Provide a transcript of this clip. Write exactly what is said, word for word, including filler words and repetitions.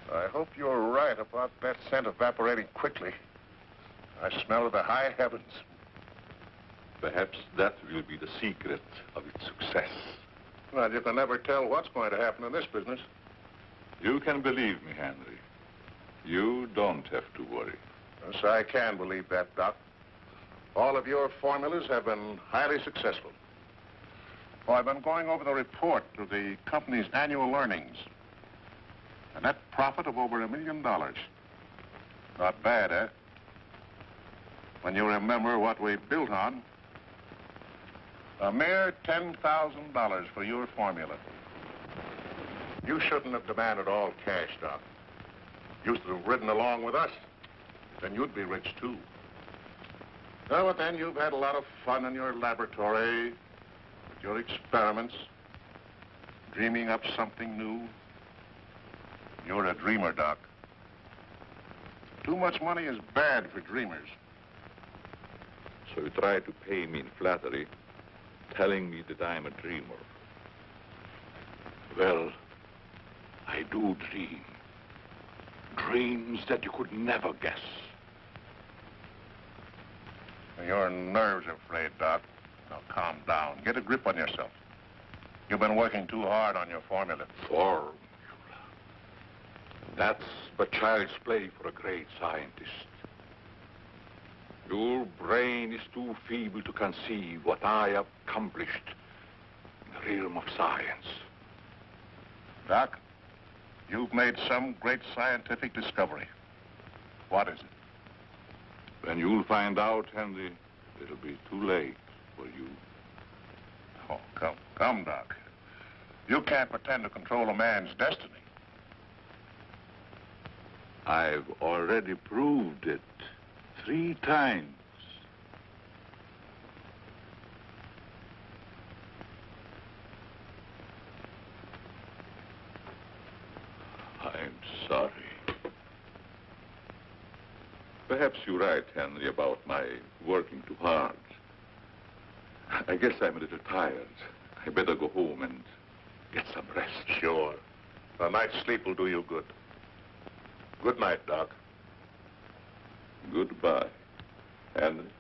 I hope you're right about that scent evaporating quickly. I smell the high heavens. Perhaps that will be the secret of its success. Well, you can never tell what's going to happen in this business. You can believe me, Henry. You don't have to worry. Yes, I can believe that, Doc. All of your formulas have been highly successful. Oh, I've been going over the report of the company's annual earnings. A net profit of over a million dollars. Not bad, eh? When you remember what we built on. A mere ten thousand dollars for your formula. You shouldn't have demanded all cash, Doc. You should have ridden along with us. Then you'd be rich, too. No, but then you've had a lot of fun in your laboratory, with your experiments, dreaming up something new. You're a dreamer, Doc. Too much money is bad for dreamers. So you try to pay me in flattery, telling me that I'm a dreamer. Well, I do dream. Dreams that you could never guess. Your nerves are frayed, Doc. Now, calm down. Get a grip on yourself. You've been working too hard on your formula. Formula? That's but child's play for a great scientist. Your brain is too feeble to conceive what I accomplished in the realm of science. Doc, you've made some great scientific discovery. What is it? When you'll find out, Henry, it'll be too late for you. Oh, come, come, Doc. You can't pretend to control a man's destiny. I've already proved it three times. I'm sorry. Perhaps you're right, Henry, about my working too hard. I guess I'm a little tired. I better go home and get some rest. Sure. A night's sleep will do you good. Good night, Doc. Goodbye, Henry.